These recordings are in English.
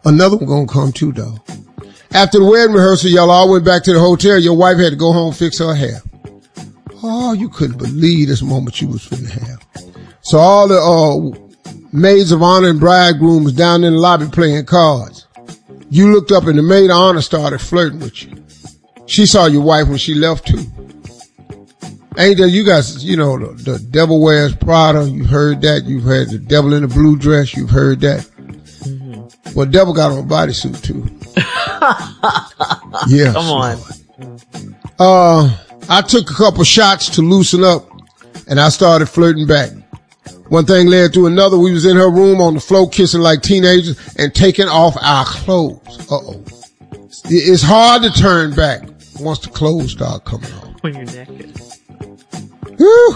Another one gonna come too, though. After the wedding rehearsal, y'all all went back to the hotel. Your wife had to go home and fix her hair. Oh, you couldn't believe this moment you was finna have. So all the maids of honor and bridegroom was down in the lobby playing cards. You looked up and the maid of honor started flirting with you. She saw your wife when she left too. Ain't that you guys, you know, the devil wears Prada. You've heard that. You've heard the devil in a blue dress. You've heard that. Mm-hmm. Well, devil got on a bodysuit too. Yeah. Come on. I took a couple shots to loosen up and I started flirting back. One thing led to another. We was in her room on the floor kissing like teenagers and taking off our clothes. Uh-oh. It's hard to turn back once the clothes start coming off. When you're naked. Whew.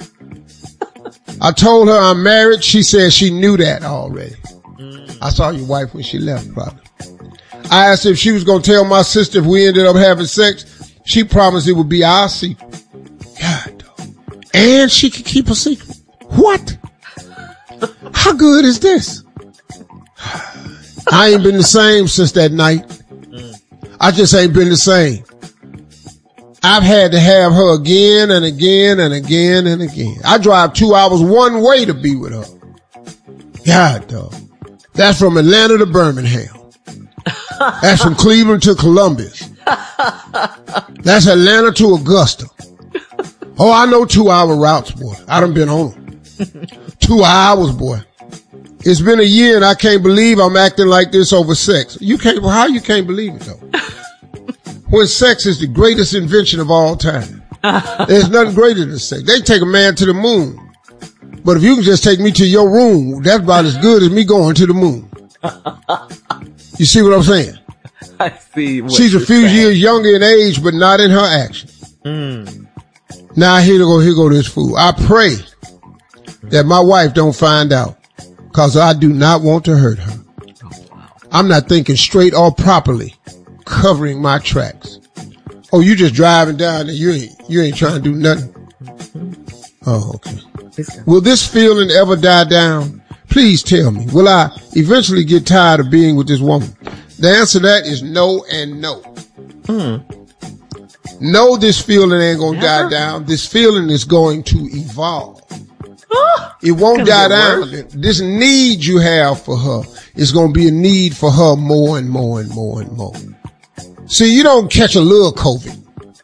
I told her I'm married. She said she knew that already. I saw your wife when she left, probably. I asked her if she was going to tell my sister if we ended up having sex. She promised it would be our secret. God, and she could keep a secret. What? How good is this? I ain't been the same since that night. I just ain't been the same. I've had to have her again and again and again and again. I drive 2 hours one way to be with her. God, dog. That's from Atlanta to Birmingham. That's from Cleveland to Columbus. That's Atlanta to Augusta. Oh, I know 2 hour routes, boy. I done been on them. 2 hours, boy. It's been a year and I can't believe I'm acting like this over sex. How you can't believe it though? When sex is the greatest invention of all time. There's nothing greater than sex. They take a man to the moon. But if you can just take me to your room, that's about as good as me going to the moon. You see what I'm saying? I see what She's a few years younger in age, but not in her action. Now here go this fool. I pray that my wife don't find out, cause I do not want to hurt her. I'm not thinking straight or properly, covering my tracks. Oh, you just driving down and you ain't trying to do nothing. Oh, okay. Will this feeling ever die down? Please tell me. Will I eventually get tired of being with this woman? The answer to that is no and no. No, this feeling ain't gonna die down. This feeling is going to evolve. It won't die down. This need you have for her is gonna be a need for her more and more and more and more. See, you don't catch a little COVID.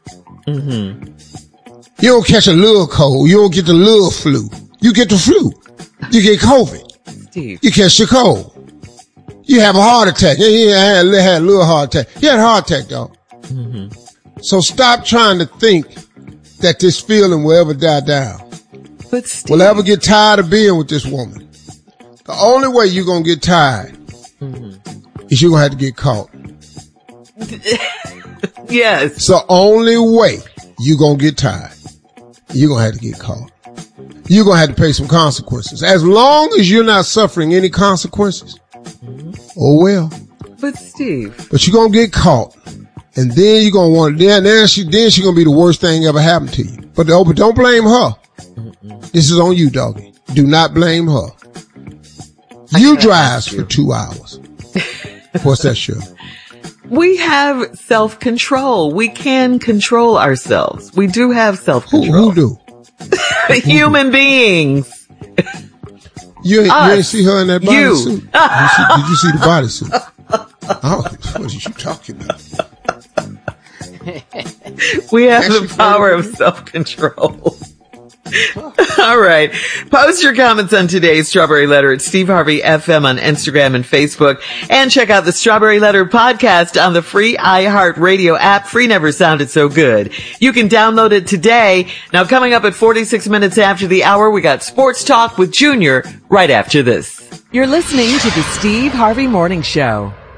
You don't catch a little cold. You don't get the little flu. You get the flu. You get COVID. Steve. You catch the cold. You have a heart attack. Yeah, I had a little heart attack. You had a heart attack, dog. So stop trying to think that this feeling will ever die down. But Steve. Will ever get tired of being with this woman. The only way you're going to get tired is you're going to have to get caught. Yes. It's the only way you're going to get tired. You're going to have to get caught. You're going to have to pay some consequences. As long as you're not suffering any consequences, oh well. But Steve. But you're going to get caught. And then you're going to want, then she's going to be the worst thing ever happened to you. But don't blame her. This is on you, doggy. Do not blame her. You drive for 2 hours. What's that, show? We have self-control. We can control ourselves. We do have self-control. Who do? Human beings. You ain't see her in that bodysuit? Did you see the bodysuit? Oh, what are you talking about? We have the power of self-control. All right. Post your comments on today's Strawberry Letter at Steve Harvey FM on Instagram and Facebook. And check out the Strawberry Letter podcast on the free iHeartRadio app. Free never sounded so good. You can download it today. Now, coming up at 46 minutes after the hour, we got Sports Talk with Junior right after this. You're listening to the Steve Harvey Morning Show.